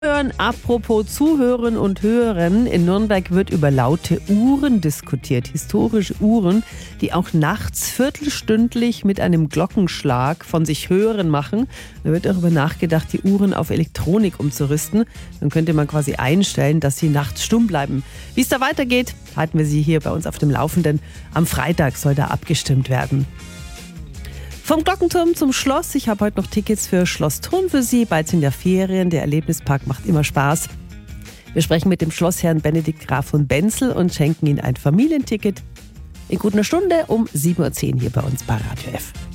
Apropos Zuhören und Hören, in Nürnberg wird über laute Uhren diskutiert, historische Uhren, die auch nachts viertelstündlich mit einem Glockenschlag von sich hören machen. Da wird darüber nachgedacht, die Uhren auf Elektronik umzurüsten. Dann könnte man quasi einstellen, dass sie nachts stumm bleiben. Wie es da weitergeht, halten wir Sie hier bei uns auf dem Laufenden. Am Freitag soll da abgestimmt werden. Vom Glockenturm zum Schloss. Ich habe heute noch Tickets für Schloss Thurn für Sie. Bald sind ja Ferien. Der Erlebnispark macht immer Spaß. Wir sprechen mit dem Schlossherrn Benedikt Graf von Benzel und schenken Ihnen ein Familienticket in gut einer Stunde um 7.10 Uhr hier bei uns bei Radio F.